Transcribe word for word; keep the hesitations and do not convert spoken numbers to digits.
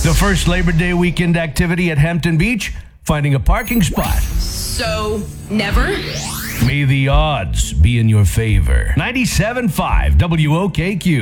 The first Labor Day weekend activity at Hampton Beach? Finding a parking spot. So, never? May the odds be in your favor. ninety-seven point five W O K Q.